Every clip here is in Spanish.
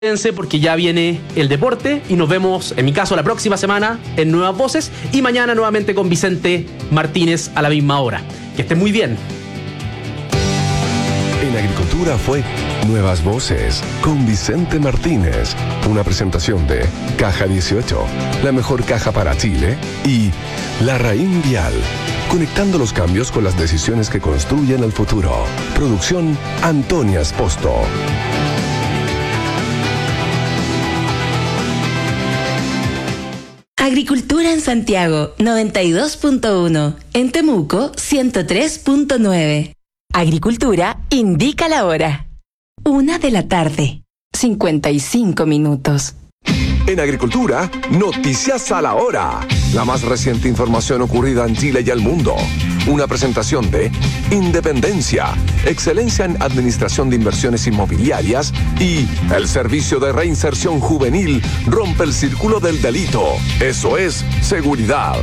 Porque ya viene el deporte y nos vemos, en mi caso, la próxima semana en Nuevas Voces y mañana nuevamente con Vicente Martínez a la misma hora. Que estén muy bien. En Agricultura fue Nuevas Voces con Vicente Martínez, una presentación de Caja 18, la mejor caja para Chile, y Larraín Vial, conectando los cambios con las decisiones que construyen el futuro. Producción Antonia Esposto. Agricultura en Santiago, 92.1. En Temuco, 103.9. Agricultura indica la hora. 1:00 p.m, 55 minutos. En Agricultura, noticias a la hora. La más reciente información ocurrida en Chile y el mundo. Una presentación de Independencia, excelencia en administración de inversiones inmobiliarias, y el Servicio de Reinserción Juvenil rompe el círculo del delito. Eso es seguridad.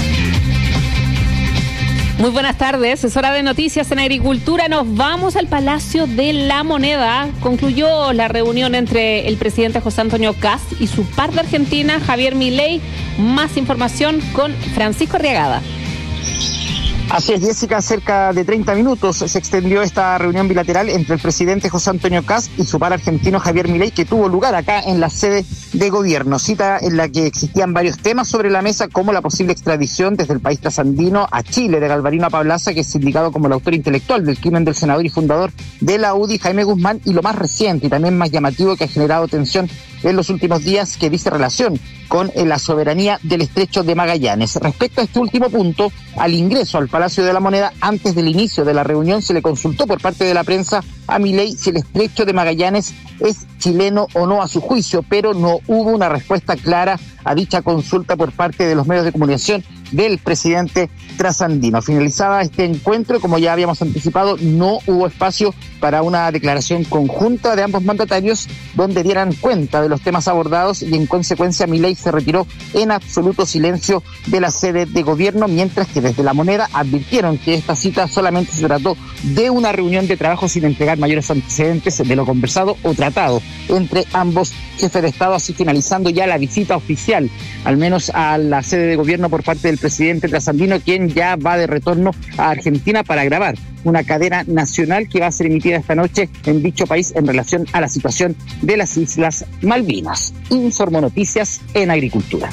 Muy buenas tardes, es hora de noticias en Agricultura. Nos vamos al Palacio de la Moneda. Concluyó la reunión entre el presidente José Antonio Kast y su par de Argentina, Javier Milei. Más información con Francisco Arriagada. Así es, Jessica, cerca de 30 minutos se extendió esta reunión bilateral entre el presidente José Antonio Kast y su par argentino Javier Milei, que tuvo lugar acá en la sede de gobierno. Cita en la que existían varios temas sobre la mesa, como la posible extradición desde el país trasandino a Chile de Galvarino Apablaza, que es indicado como el autor intelectual del crimen del senador y fundador de la UDI, Jaime Guzmán, y lo más reciente y también más llamativo que ha generado tensión en los últimos días, que dice relación con la soberanía del Estrecho de Magallanes. Respecto a este último punto, al ingreso al Palacio de la Moneda, antes del inicio de la reunión, se le consultó por parte de la prensa a Milei si el Estrecho de Magallanes es chileno o no a su juicio, pero no hubo una respuesta clara a dicha consulta por parte de los medios de comunicación del presidente trasandino. Finalizada este encuentro, como ya habíamos anticipado, no hubo espacio para una declaración conjunta de ambos mandatarios donde dieran cuenta de los temas abordados, y en consecuencia Milei se retiró en absoluto silencio de la sede de gobierno, mientras que desde la Moneda advirtieron que esta cita solamente se trató de una reunión de trabajo sin entregar mayores antecedentes de lo conversado o tratado entre ambos jefes de Estado, así finalizando ya la visita oficial, al menos a la sede de gobierno por parte del presidente trasandino, quien ya va de retorno a Argentina para grabar una cadena nacional que va a ser emitida esta noche en dicho país en relación a la situación de las Islas Malvinas. Informo Noticias en Agricultura.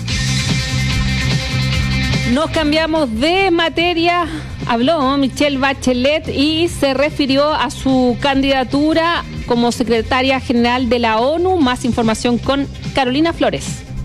Nos cambiamos de materia. Habló Michelle Bachelet y se refirió a su candidatura como secretaria general de la ONU. Más información con Carolina Flores.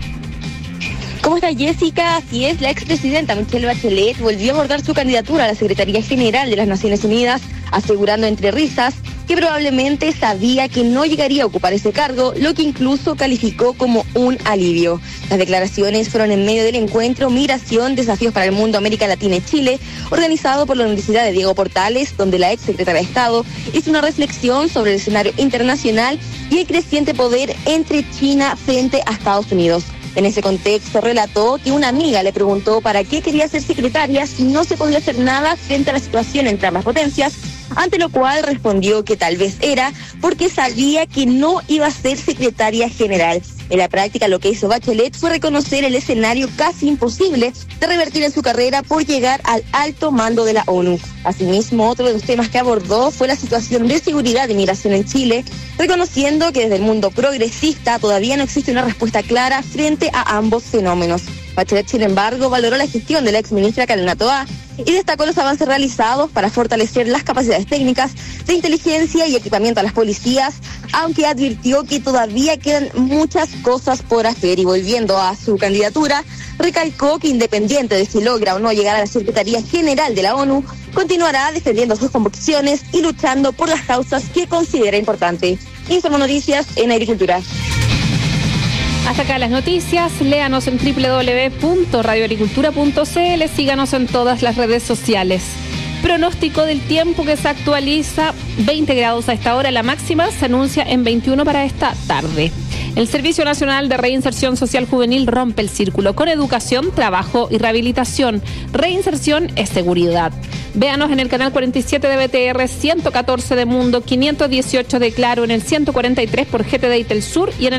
¿Cómo está, Jessica? Así es, la expresidenta Michelle Bachelet volvió a abordar su candidatura a la Secretaría General de las Naciones Unidas, asegurando entre risas que probablemente sabía que no llegaría a ocupar ese cargo, lo que incluso calificó como un alivio. Las declaraciones fueron en medio del encuentro Migración, Desafíos para el Mundo, América Latina y Chile, organizado por la Universidad de Diego Portales, donde la ex secretaria de Estado hizo una reflexión sobre el escenario internacional y el creciente poder entre China frente a Estados Unidos. En ese contexto relató que una amiga le preguntó para qué quería ser secretaria si no se podía hacer nada frente a la situación entre ambas potencias, ante lo cual respondió que tal vez era porque sabía que no iba a ser secretaria general. En la práctica, lo que hizo Bachelet fue reconocer el escenario casi imposible de revertir en su carrera por llegar al alto mando de la ONU. Asimismo, otro de los temas que abordó fue la situación de seguridad y migración en Chile, reconociendo que desde el mundo progresista todavía no existe una respuesta clara frente a ambos fenómenos. Bachelet, sin embargo, valoró la gestión de la exministra Carolina Toá y destacó los avances realizados para fortalecer las capacidades técnicas de inteligencia y equipamiento a las policías, aunque advirtió que todavía quedan muchas cosas por hacer. Y volviendo a su candidatura, recalcó que independiente de si logra o no llegar a la Secretaría General de la ONU, continuará defendiendo sus convicciones y luchando por las causas que considera importantes. Informo Noticias en Agricultura. Hasta acá las noticias. Léanos en www.radioagricultura.cl. Síganos en todas las redes sociales. Pronóstico del tiempo que se actualiza: 20 grados a esta hora. La máxima se anuncia en 21 para esta tarde. El Servicio Nacional de Reinserción Social Juvenil rompe el círculo con educación, trabajo y rehabilitación. Reinserción es seguridad. Véanos en el canal 47 de BTR, 114 de Mundo, 518 de Claro, en el 143 por GTD y Telsur y en el